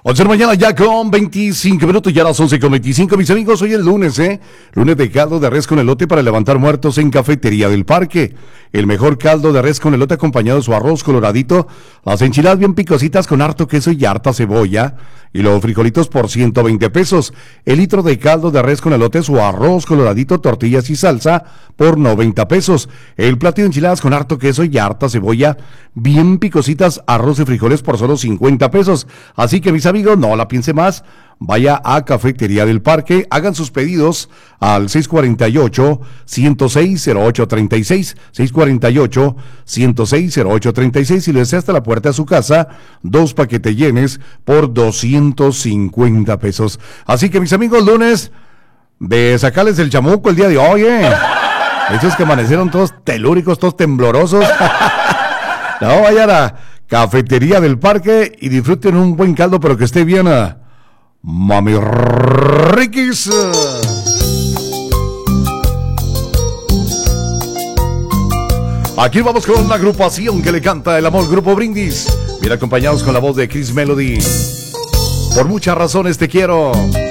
11 de la mañana ya con 25 minutos, ya a las 11:25, mis amigos. Hoy es lunes, lunes de caldo de res con elote para levantar muertos en Cafetería del Parque. El mejor caldo de res con elote acompañado de su arroz coloradito, las enchiladas bien picositas con harto queso y harta cebolla, y los frijolitos por 120 pesos. El litro de caldo de res con elote, su arroz coloradito, tortillas y salsa por 90 pesos. El plato de enchiladas con harto queso y harta cebolla, bien picositas, arroz y frijoles por solo 50 pesos. Así que mis amigos, no la piense más, vaya a Cafetería del Parque, hagan sus pedidos al 648-106-0836, 648-106-0836, y le desea hasta la puerta de su casa 2 paquetes llenes por 250 pesos. Así que mis amigos, lunes de sacarles el chamuco el día de hoy, esos que amanecieron todos telúricos, todos temblorosos. No, vayan a Cafetería del Parque y disfruten un buen caldo, pero que esté bien, mami riquis. Aquí vamos con la agrupación que le canta el amor, Grupo Brindis. Bien acompañados con la voz de Chris Melody. Por muchas razones te quiero.